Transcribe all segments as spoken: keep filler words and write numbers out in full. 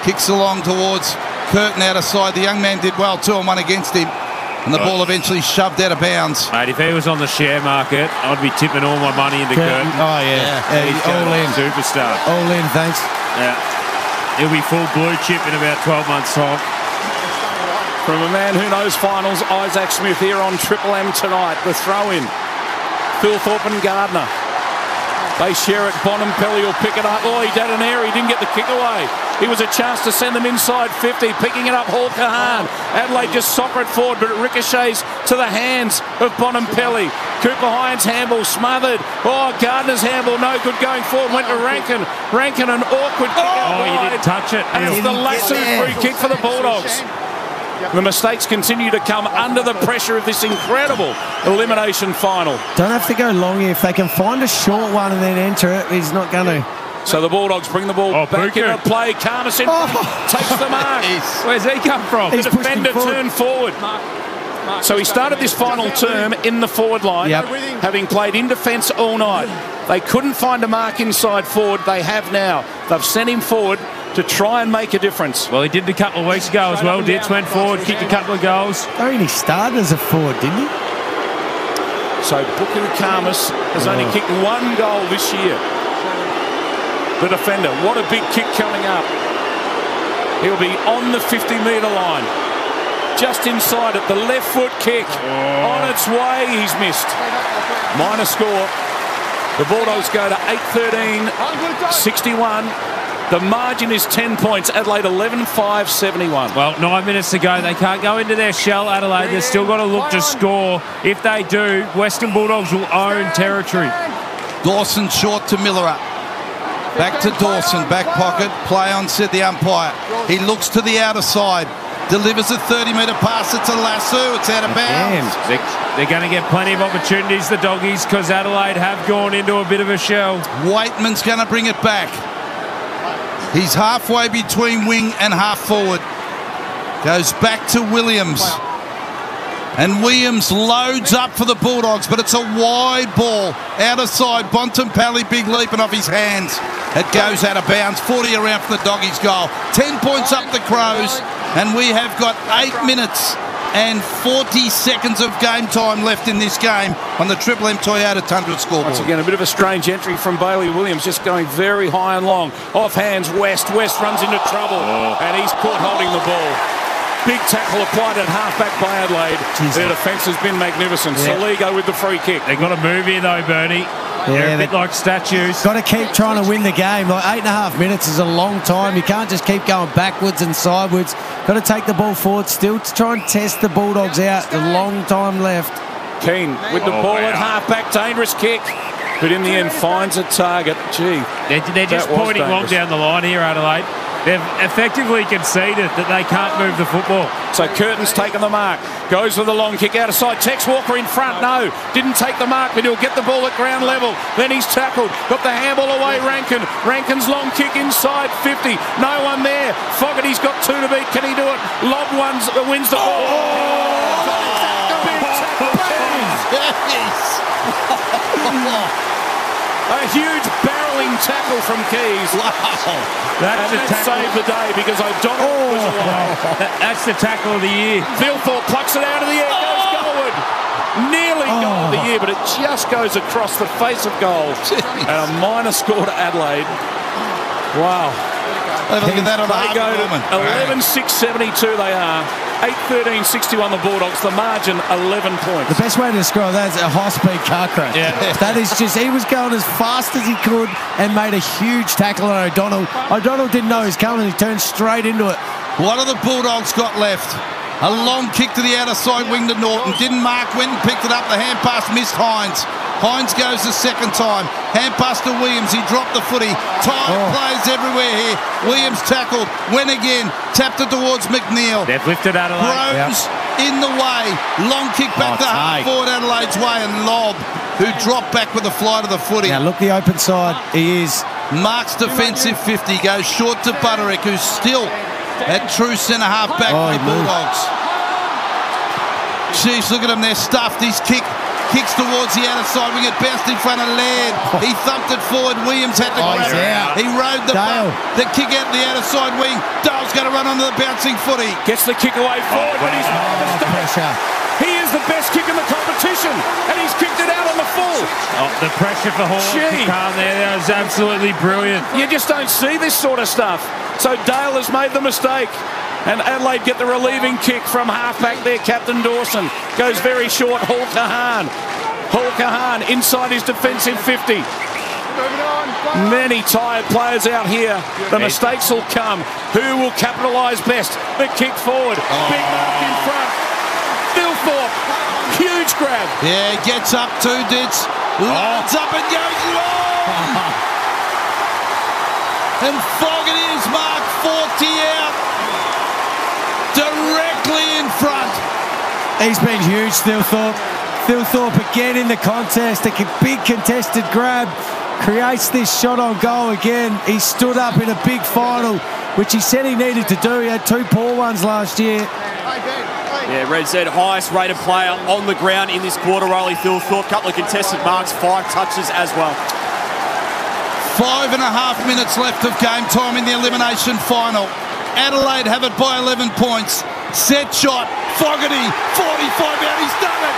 Kicks along towards Curtin out of side. The young man did well too and one against him. And the ball eventually shoved out of bounds. Mate, if he was on the share market, I'd be tipping all my money into Curtin. Oh, yeah. yeah. yeah He's all in. Superstar. All in, thanks. Yeah. He'll be full blue chip in about twelve months' time. From a man who knows finals, Isaac Smith here on Triple M tonight. The throw-in. Phil Thorpe and Gardner. They share it. Bontempelli will pick it up. Oh, he did an air. He didn't get the kick away. He was a chance to send them inside fifty. Picking it up, Hall Kahan. Adelaide just soccer it forward, but it ricochets to the hands of Bontempelli. Cooper Hines' handball smothered. Oh, Gardner's handball no good going forward. Went to Rankin. Rankin an awkward kick. Oh, he didn't touch it. And it's the lasso free kick for the Bulldogs. The mistakes continue to come under the pressure of this incredible elimination final. Don't have to go long here. If they can find a short one and then enter it, he's not going to. So the Bulldogs bring the ball oh, back into play. Karmas in oh. takes the mark. Where's he come from? The defender turned forward. So he started this final term in the forward line, yep. having played in defence all night. They couldn't find a mark inside forward. They have now. They've sent him forward to try and make a difference. Well, he did it a couple of weeks ago as well. Ditz went forward, kicked a couple of goals. I mean, he started as a forward, didn't he? So Booker Karmas has oh. only kicked one goal this year. The defender, what a big kick coming up. He'll be on the fifty metre line. Just inside it, the left foot kick. Oh. On its way, he's missed. Minor score. The Bulldogs go to eight thirteen sixty-one. The margin is ten points. Adelaide eleven five seventy-one. Well, nine minutes to go. They can't go into their shell, Adelaide. They've still got to look to score. If they do, Western Bulldogs will own territory. Dawson short to Miller. Back to Dawson, back pocket. Play on, said the umpire. He looks to the outer side. Delivers a thirty metre pass. It's a lasso. It's out of bounds. They're, they're going to get plenty of opportunities, the Doggies, because Adelaide have gone into a bit of a shell. Waitman's going to bring it back. He's halfway between wing and half forward. Goes back to Williams. And Williams loads up for the Bulldogs, but it's a wide ball. Out of side, Bontempelli, big leaping off his hands. It goes out of bounds. forty around for the Doggies' goal. ten points up the Crows, and we have got eight minutes and forty seconds of game time left in this game on the Triple M Toyota Tundra scoreboard. Once again, a bit of a strange entry from Bailey Williams, just going very high and long. Off hands, West. West runs into trouble, oh. and he's caught holding the ball. Big tackle applied at half-back by Adelaide. Jesus. Their defence has been magnificent. Yeah. Saligo with the free kick. They've got to move here, though, Bernie. Yeah, They're a bit like statues. Got to keep trying to win the game. Like eight and a half minutes is a long time. You can't just keep going backwards and sideways. Got to take the ball forward still to try and test the Bulldogs out. A long time left. Keane with the oh, ball wow. at half-back. Dangerous kick. But in the end, finds a target. Gee, They're, they're just pointing long down the line here, Adelaide. They've effectively conceded that they can't move the football. So Curtin's taken the mark. Goes for the long kick out of side. Tex Walker in front. No, didn't take the mark, but he'll get the ball at ground level. Then he's tackled. Got the handball away, Rankin. Rankin's long kick inside fifty. No one there. Fogarty's got two to beat. Can he do it? Lob ones, uh, wins the ball. Oh! Big tackle. A huge barreling tackle from Keys. Wow. That's and that saved the day because O'Donnell oh. was away. That, that's the tackle of the year. Thilthorpe plucks it out of the air, goes goalward. Nearly oh. goal of the year, but it just goes across the face of goal. Jeez. And a minor score to Adelaide. Wow. Have a look at that on they go to eleven six seventy-two they are. eight thirteen sixty-one the Bulldogs. The margin eleven points. The best way to describe that is a high-speed car crash. Yeah. That is just, he was going as fast as he could and made a huge tackle on O'Donnell. O'Donnell didn't know he was coming. He turned straight into it. What have the Bulldogs got left? A long kick to the outer side wing to Norton. Didn't mark, went and picked it up. The hand pass missed Hines. Hines goes the second time. Hand pass to Williams. He dropped the footy. Time oh. plays everywhere here. Williams tackled. Went again. Tapped it towards McNeil. They've lifted Adelaide. Rose yep. in the way. Long kick back oh, to half forward Adelaide's way. And Lobb, who dropped back with the fly to the footy. Now look the open side. He is. Marks defensive fifty. Goes short to Butterick, who's still at true centre half back oh, for the Bulldogs. Jeez, look at him. They're stuffed. He's kicked. Kicks towards the outer side wing. It bounced in front of Laird. He thumped it forward. Williams had to Oh, grab he's it. out. He rode the Dale. bu- the kick out the outer side wing. Dale's going to run onto the bouncing footy. Gets the kick away forward, but he's made a Oh, mistake. pressure. He is the best kick in the competition, and he's kicked it out on the full. Oh, the pressure for Hawke Gee. to calm there. That was absolutely brilliant. You just don't see this sort of stuff. So Dale has made the mistake. And Adelaide get the relieving kick from halfback there, Captain Dawson. Goes very short, Hall Kahan. Hall Kahan inside his defensive fifty. Many tired players out here. The mistakes will come. Who will capitalise best? The kick forward. Big mark in front. Thilthorpe. Huge grab. Yeah, he gets up two dits. Loads up and goes long. And Fogarty is marked forty out. Directly in front. He's been huge, Thilthorpe. Thilthorpe again in the contest. A big contested grab. Creates this shot on goal again. He stood up in a big final, which he said he needed to do. He had two poor ones last year. Yeah, Red said highest rated player on the ground in this quarter, Riley Thilthorpe. Couple of contested marks, five touches as well. Five and a half minutes left of game time in the elimination final. Adelaide have it by eleven points. Set shot. Fogarty, forty-five out. He's done it.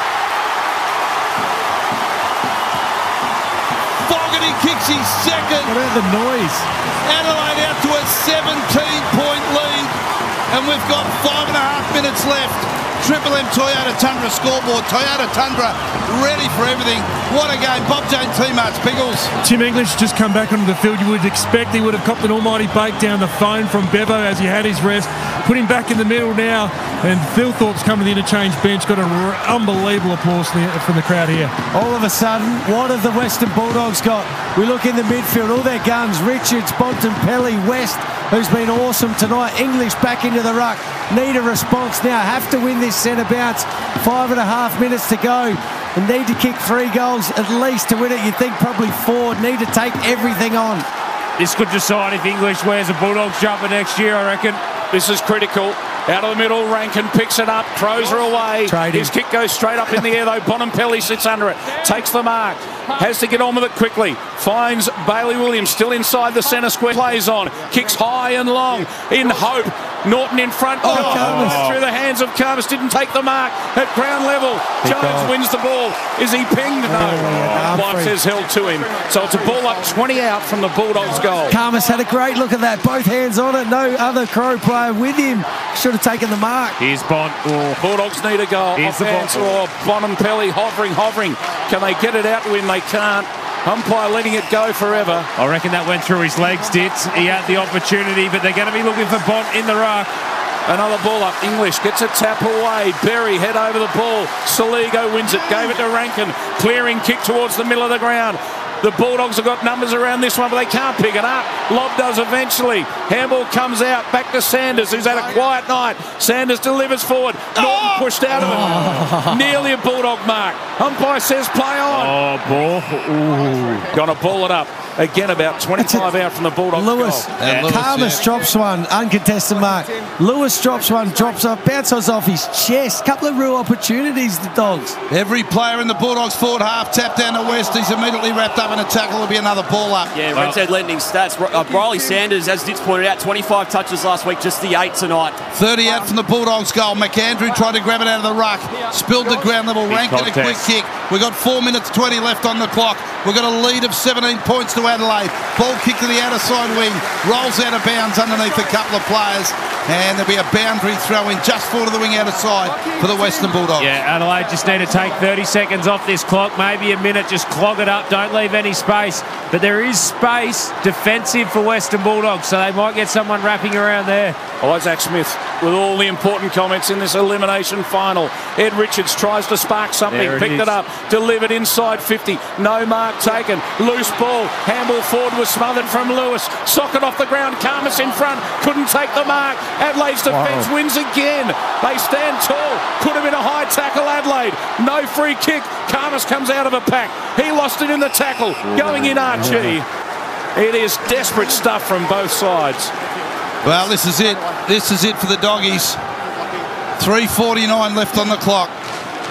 Fogarty kicks his second. What about the noise? Adelaide out to a seventeen point lead. And we've got five and a half minutes left. Triple M Toyota Tundra scoreboard. Toyota Tundra ready for everything. What a game. Bob Jane T-March, Pickles. Tim English just come back onto the field. You would expect he would have copped an almighty bake down the phone from Bevo as he had his rest. Put him back in the middle now. And Thilthorpe's come to the interchange bench. Got an r- unbelievable applause from the, from the crowd here. All of a sudden, what have the Western Bulldogs got? We look in the midfield, all their guns. Richards, Bontempelli, West, who's been awesome tonight. English back into the ruck. Need a response now. Have to win this centre bounce. Five and a half minutes to go. And need to kick three goals at least to win it. You'd think probably four. Need to take everything on. This could decide if English wears a Bulldogs jumper next year, I reckon. This is critical. Out of the middle, Rankin picks it up, throws her away. Trading. His kick goes straight up in the air though. Bontempelli sits under it, takes the mark, has to get on with it quickly. Finds Bailey Williams still inside the centre square. Plays on, kicks high and long in hope. Norton in front. Oh, Oh, Carmus. through the hands of Carmus. Didn't take the mark at ground level. Big Jones goal. wins the ball. Is he pinged? No. yeah, Life Humphrey. says held to him. So it's a ball up twenty out from the Bulldogs goal. Karmas had a great look at that. Both hands on it. No other Crow player with him. Should have taken the mark. Here's Bont. Oh, Bulldogs need a goal. Here's the Offense ball. or Bontempelli hovering, hovering. Can they get it out to him? They can't. Umpire letting it go forever. I reckon that went through his legs, Dits. He had the opportunity, but they're going to be looking for Bont in the ruck. Another ball up. English gets a tap away. Berry head over the ball. Saligo wins it. Gave it to Rankin. Clearing kick towards the middle of the ground. The Bulldogs have got numbers around this one, but they can't pick it up. Lob does eventually. Handball comes out. Back to Sanders, who's had a quiet night. Sanders delivers forward. Norton pushed out of it. Nearly a Bulldog mark. Umpire says play on. Oh, ball. Ooh. Gonna ball it up. Again, about twenty-five out from the Bulldogs Lewis, goal. And Lewis, Karmas yeah. drops one, uncontested mark. Lewis drops one, drops off, bounces off his chest. Couple of real opportunities, the Dogs. Every player in the Bulldogs forward half tapped down to West. He's immediately wrapped up in a tackle. Will be another ball up. Yeah, Well- Red said lending stats. Uh, Riley Sanders, as Ditz pointed out, twenty-five touches last week, just the eight tonight. thirty out from the Bulldogs goal. McAndrew tried to grab it out of the ruck. Spilled the ground level. Rankin a quick contest. kick. We've got four minutes twenty left on the clock. We've got a lead of seventeen points to Adelaide. Ball kick to the outer side wing. Rolls out of bounds underneath a couple of players. And there'll be a boundary throw in just forward of the wing outer side for the Western Bulldogs. Yeah, Adelaide just need to take thirty seconds off this clock, maybe a minute, just clog it up, don't leave any space. But there is space defensive for Western Bulldogs, so they might get someone wrapping around there. Isaac Smith with all the important comments in this elimination final. Ed Richards tries to spark something, There it picked is. it up, delivered inside fifty. No mark taken. Loose ball. Handball forward was smothered from Lewis. Socket off the ground. Karmas in front. Couldn't take the mark. Adelaide's defence wins again. They stand tall. Could have been a high tackle, Adelaide. No free kick. Karmas comes out of a pack. He lost it in the tackle. Going in Archie. It is desperate stuff from both sides. Well, this is it. This is it for the Doggies. three forty-nine left on the clock.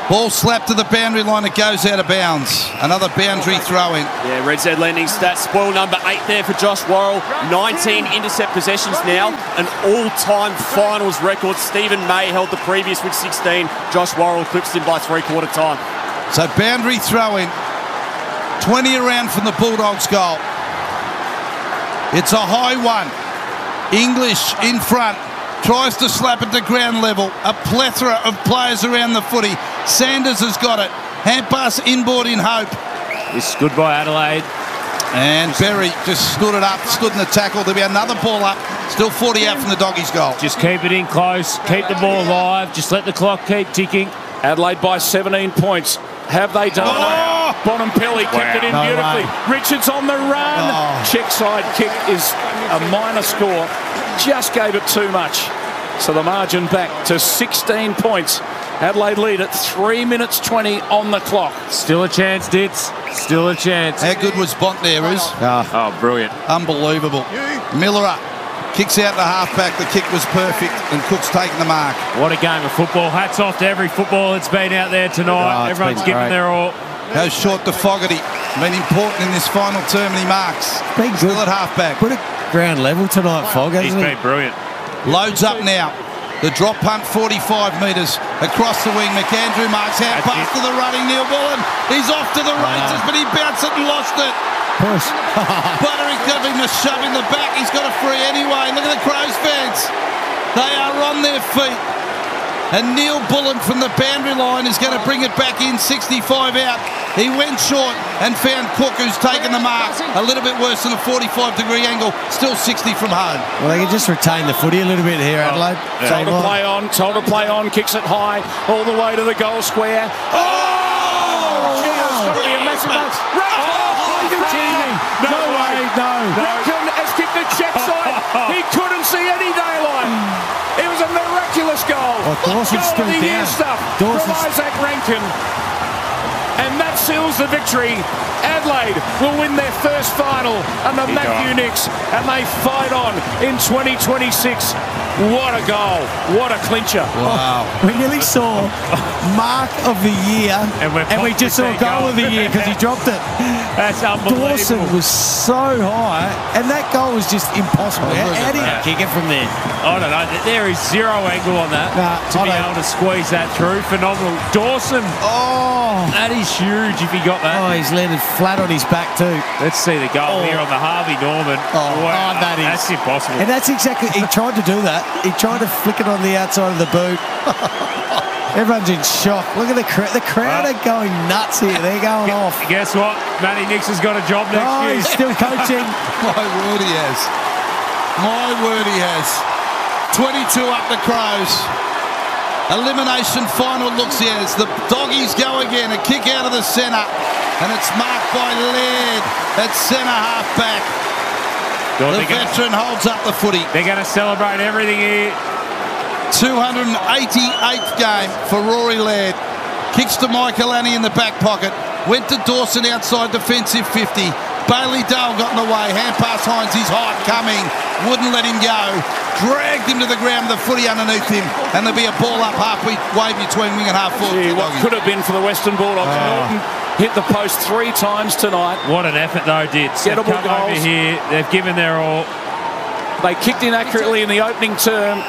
Ball slapped to the boundary line. It goes out of bounds. Another boundary throw in. Yeah, Red Z lending stats. Spoil number eight there for Josh Worrell. nineteen intercept possessions now. An all-time finals record. Stephen May held the previous with sixteen. Josh Worrell eclipsed him by three-quarter time. So boundary throw in. twenty around from the Bulldogs goal. It's a high one. English in front. Tries to slap it to ground level. A plethora of players around the footy. Sanders has got it. Hand pass inboard in hope. It's good by Adelaide. And Berry just stood it up, stood in the tackle. There'll be another ball up. Still forty out from the Doggies goal. Just keep it in close. Keep the ball alive. Just let the clock keep ticking. Adelaide by seventeen points. Have they done Oh! it? Bonham-Pelly kicked Wow. it in No beautifully. way. Richards on the run. Oh. Check side kick is a minor score. Just gave it too much. So the margin back to sixteen points. Adelaide lead at three minutes twenty on the clock. Still a chance, Dits. Still a chance. How good was Bont there, Is? Oh, brilliant. Unbelievable. Miller up. Kicks out the halfback. The kick was perfect, and Cook's taking the mark. What a game of football. Hats off to every footballer that's been out there tonight. Oh, it's Everyone's been giving great. their all. Goes short to Fogarty. Been important in this final term, and he marks. Been Still good. at halfback. Put it ground level tonight, Fog, He's hasn't he? been brilliant. Loads up now. The drop punt, forty-five metres across the wing. McAndrew marks out That's pass it. to the running Neil Bullen. He's off to the races, but he bounced it and lost it. Push. Butterick giving him a shove in the back. He's got a free anyway. Look at the Crows fans. They are on their feet. And Neil Bullen from the boundary line is going to bring it back in, sixty-five out. He went short and found Cook, who's taken the mark. A little bit worse than a forty-five degree angle. Still sixty from home. Well, they can just retain the footy a little bit here, Adelaide. Yeah. Same Told to line. play on, told to play on, kicks it high, all the way to the goal square. Oh! Gee, it's got to be a massive one. Oh, you're kidding me. No way, no. Rankin has kicked the check side. He couldn't see any daylight. It was a miraculous goal. Oh, Dawson's goal still of the year down. stuff Dawson's- from Isaac Rankin. And that seals the victory. Adelaide will win their first final under He Matthew died. Nicks, and they fight on in twenty twenty-six. What a goal. What a clincher. Wow. We nearly saw mark of the year, And we're we just saw possibly goal goal. of the year because he dropped it. That's unbelievable. Dawson was so high, and that goal was just impossible. How, how do you that. kick it from there? I don't know. There is zero angle on that Nah, to I be don't- able to squeeze that through. Phenomenal. Dawson, Oh, that is huge if he got that. oh, he's landed flat on his back too. Let's see the goal Oh. here on the Harvey Norman. Oh, Wow, oh, that is- That's impossible. And that's exactly, he tried to do that. He tried to flick it on the outside of the boot. Everyone's in shock. Look at the crowd. The crowd Well, are going nuts here. They're going off. Guess what? Matty Nicks has got a job next Oh, year. he's still coaching. My word, he has. My word, he has. twenty-two up the Crows. Elimination final looks here as the Doggies go again. A kick out of the centre. And it's marked by Laird at centre half-back. God, The they're gonna- veteran holds up the footy. They're going to celebrate everything here. two hundred eighty-eighth game for Rory Laird. Kicks to Michael Annie in the back pocket. Went to Dawson outside defensive fifty. Bailey Dale got in the way. Hand pass Hines. He's hot coming. Wouldn't let him go. Dragged him to the ground with the footy underneath him. And there'll be a ball up halfway way between wing and half forward. Gee, for the what Doggies. could have been for the Western Bulldogs. Norton hit the post three times tonight. What an effort, though, Dits. They've Gettable come over goals. here. They've given their all. They kicked inaccurately in the opening term,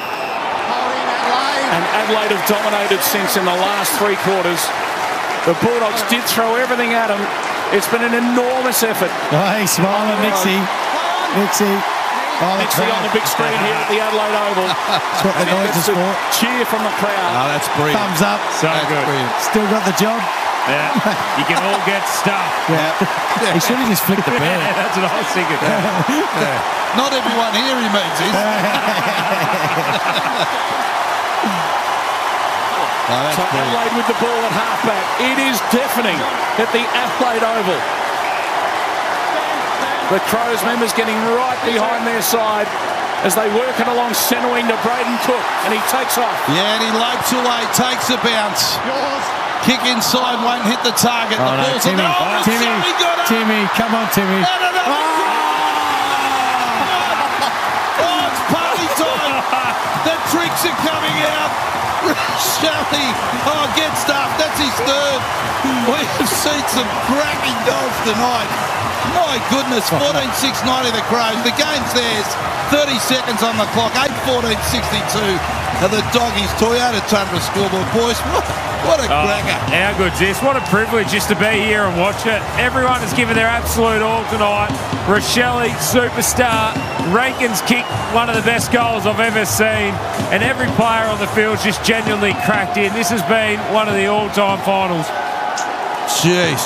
and Adelaide have dominated since in the last three quarters. The Bulldogs did throw everything at them. It's been an enormous effort. Oh, he's smiling, Nixie. Nixie. Oh, the Nixie on crowd. the big screen here at the Adelaide Oval. That's what the And he noise gets is a for. cheer from the crowd. Oh, that's brilliant. Thumbs up. So That's good. brilliant. Still got the job. Yeah. You can all get stuff. Yeah. He should have just flicked the Yeah, bear. that's what I was thinking. Not everyone here he means is. Oh, that's So brilliant. Adelaide with the ball at halfback. It is deafening at the Adelaide Oval. The Crows members getting right behind their side as they work it along centre wing to Braden Cook, and he takes off. Yeah, and he lopes away, takes a bounce. Kick inside, won't hit the target. Oh, the no, ball's Timmy. on the oh, Timmy. Timmy got it. Timmy, come on, Timmy. And another oh, it's party time. The tricks are coming out. Shelley, oh, get stuffed. That's his third. We have seen some cracking goals tonight. My goodness, fourteen six ninety the Crows. The game's theirs. thirty seconds on the clock. eight fourteen sixty-two. And the Doggies, Toyota Tundra scoreboard. Boys, what, what a Oh, cracker. how good's this? What a privilege just to be here and watch it. Everyone has given their absolute all tonight. Rochelle, superstar. Rankins kicked one of the best goals I've ever seen. And every player on the field just genuinely cracked in. This has been one of the all-time finals. Jeez.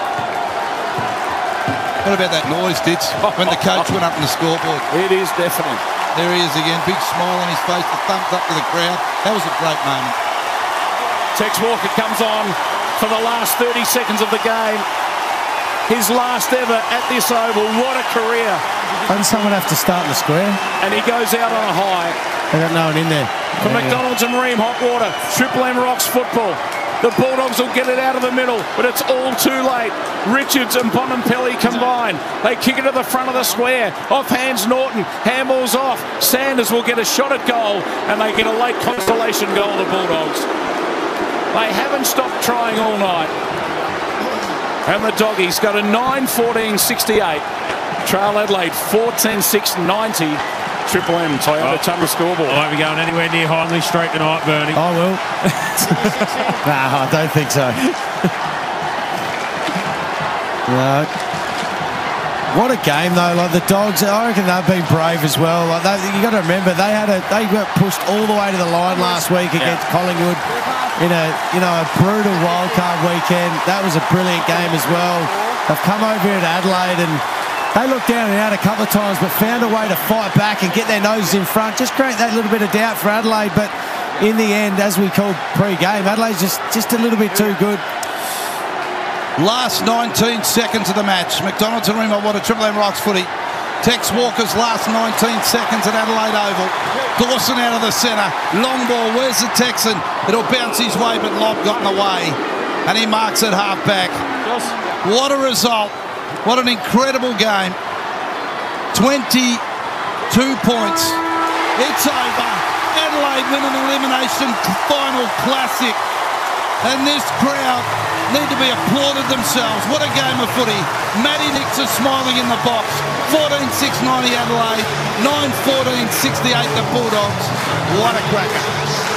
What about that noise, Ditch, when the coach went up on the scoreboard? It is deafening. There he is again, big smile on his face, the thumbs up to the crowd. That was a great moment. Tex Walker comes on for the last thirty seconds of the game. His last ever at this Oval. What a career. Doesn't someone have to start in the square? And he goes out on a high. They got no one in there. For Yeah, McDonald's and Ream Hotwater, Triple M rocks football. The Bulldogs will get it out of the middle, but it's all too late. Richards and Bontempelli combine. They kick it to the front of the square. Off hands Norton. Handball's off. Sanders will get a shot at goal, and they get a late consolation goal, the Bulldogs. They haven't stopped trying all night. And the Doggies go to nine fourteen sixty-eight. Trail Adelaide fourteen six ninety. Triple M, Toyota Oh. Tundra scoreboard. I won't be going anywhere near Hindley Street tonight, Bernie. I will. Nah, I don't think so. No. What a game though! Like the Dogs, I reckon they've been brave as well. Like they, you got to remember they had a they got pushed all the way to the line last week against Collingwood in a you know a brutal wildcard weekend. That was a brilliant game as well. They've come over here to Adelaide and they looked down and out a couple of times, but found a way to fight back and get their noses in front. Just create that little bit of doubt for Adelaide, but in the end, as we called pre-game, Adelaide's just just a little bit too good. Last nineteen seconds of the match. McDonald's and Ream Hotwater, Triple M rocks footy. Tex Walker's last nineteen seconds at Adelaide Oval. Dawson out of the centre. Long ball. Where's the Texan? It'll bounce his way, but Lobb got in the way. And he marks it half back. What a result. What an incredible game. twenty-two points. It's over. Adelaide win an elimination final classic. And this crowd need to be applauded themselves. What a game of footy. Matty Nixon smiling in the box. fourteen six ninety Adelaide. nine fourteen sixty-eight the Bulldogs. What a cracker.